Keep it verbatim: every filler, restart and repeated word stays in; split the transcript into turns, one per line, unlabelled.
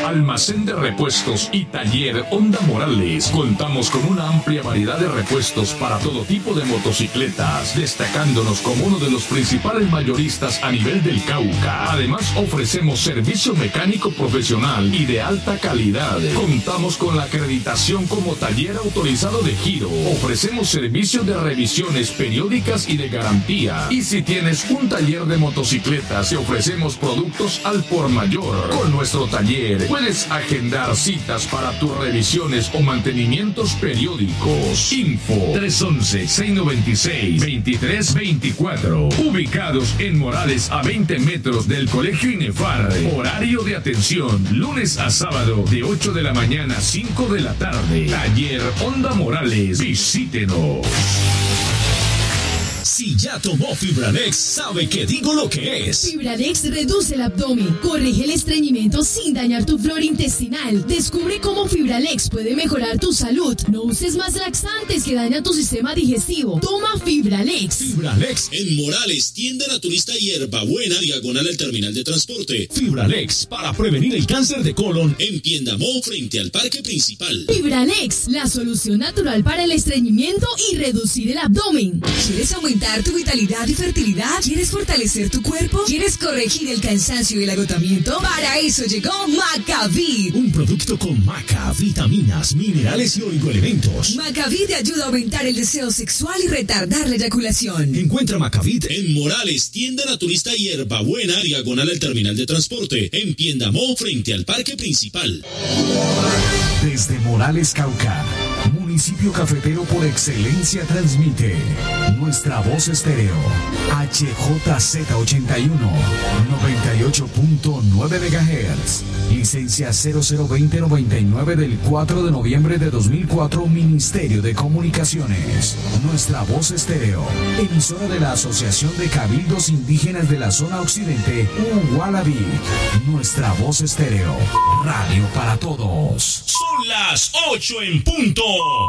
Almacén de repuestos y taller Honda Morales. Contamos con una amplia variedad de repuestos para todo tipo de motocicletas, destacándonos como uno de los principales mayoristas a nivel del Cauca. Además, ofrecemos servicio mecánico profesional y de alta calidad. Contamos con la acreditación como taller autorizado de Giro. Ofrecemos servicios de revisiones periódicas y de garantía. Y si tienes un taller de motocicletas, te ofrecemos productos al por mayor. Con nuestro taller puedes agendar citas para tus revisiones o mantenimientos periódicos. Info tres once, seiscientos noventa y seis, veintitrés veinticuatro. Ubicados en Morales a veinte metros del Colegio INEFAR. Horario de atención lunes a sábado de ocho de la mañana a cinco de la tarde. Taller Honda Morales. Visítenos.
Si ya tomó Fibralex, sabe que digo lo que es.
Fibralex reduce el abdomen, corrige el estreñimiento sin dañar tu flora intestinal. Descubre cómo Fibralex puede mejorar tu salud. No uses más laxantes que dañan tu sistema digestivo. Toma Fibralex.
Fibralex en Morales, tienda naturista Hierbabuena, diagonal al terminal de transporte. Fibralex para prevenir el cáncer de colon en Piendamó, frente al parque principal.
Fibralex, la solución natural para el estreñimiento y reducir el abdomen.
¿Quieres aumentar tu vitalidad y fertilidad? ¿Quieres fortalecer tu cuerpo? ¿Quieres corregir el cansancio y el agotamiento? Para eso llegó Macavid,
un producto con maca, vitaminas, minerales y oligoelementos.
Macavid te ayuda a aumentar el deseo sexual y retardar la eyaculación.
Encuentra Macavid en Morales, tienda naturista Hierbabuena, diagonal al terminal de transporte, en Piendamó, frente al parque principal.
Desde Morales, Cauca, municipio cafetero por excelencia, transmite Nuestra Voz Estéreo, H J Z ochenta y uno, noventa y ocho punto nueve megahertz, licencia cero cero veinte noventa y nueve del cuatro de noviembre de dos mil cuatro, Ministerio de Comunicaciones. Nuestra Voz Estéreo, emisora de la Asociación de Cabildos Indígenas de la Zona Occidente, Uhualabi. Nuestra Voz Estéreo, radio para todos.
Son las ocho en punto.